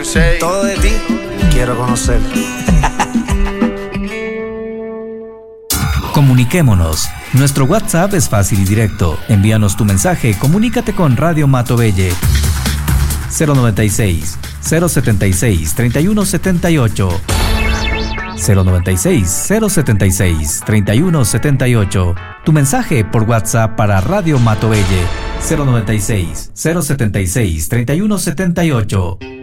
Todo de ti quiero conocer. Comuniquémonos. Nuestro WhatsApp es fácil y directo. Envíanos tu mensaje, comunícate con Radio Matobelle. 096 076 3178 096 076 3178. Tu mensaje por WhatsApp para Radio Matobelle. 096 076 3178.